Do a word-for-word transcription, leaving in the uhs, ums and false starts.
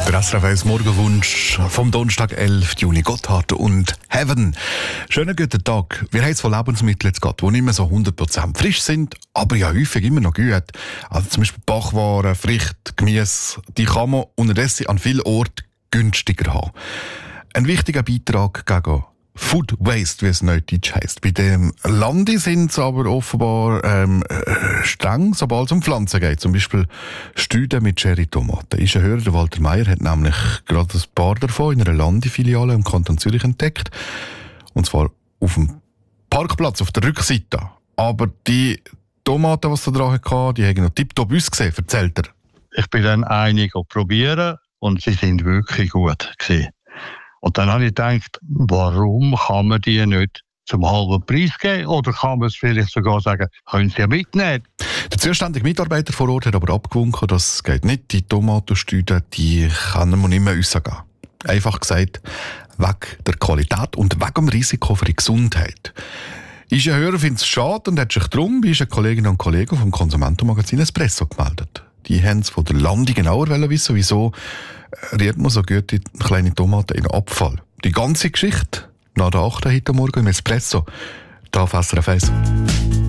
Der S R F eins Morgenwunsch vom Donnerstag, elften Juni, Gotthard und Heaven. Schönen guten Tag. Wir haben es von Lebensmitteln jetzt gehabt, die nicht mehr so hundert Prozent frisch sind, aber ja häufig immer noch gut. Also zum Beispiel Backwaren, Früchte, Gemüse, die kann man unterdessen an vielen Orten günstiger haben. Ein wichtiger Beitrag gegen Food Waste, wie es neudeutsch heisst. Bei dem Landi sind sie aber offenbar ähm, streng, sobald es um Pflanzen geht. Zum Beispiel Stüde mit Cherry-Tomaten. Ist ein Hörer, der Walter Meier, hat nämlich gerade ein paar davon in einer Landi-Filiale im Kanton Zürich entdeckt. Und zwar auf dem Parkplatz, auf der Rückseite. Aber die Tomaten, die sie da hatten, die haben noch tiptop ausgesehen, erzählt er. Ich bin dann einige probieren und sie sind wirklich gut gewesen. Und dann habe ich gedacht, warum kann man die nicht zum halben Preis geben? Oder kann man es vielleicht sogar sagen, können Sie ja mitnehmen? Der zuständige Mitarbeiter vor Ort hat aber abgewunken, das geht nicht. Die Tomatenstüde, die kann man nicht mehr rausgeben. Einfach gesagt, wegen der Qualität und wegen dem Risiko für die Gesundheit. Ist ein Hörer, findet es schade und hat sich darum bei unseren Kolleginnen und Kollegen vom Konsumentenmagazin Espresso gemeldet. Die haben es von der Landi genauer wissen, wieso rührt man so gute kleine Tomaten in Abfall. Die ganze Geschichte nach der achten heute Morgen im Espresso. Da auf S R F eins.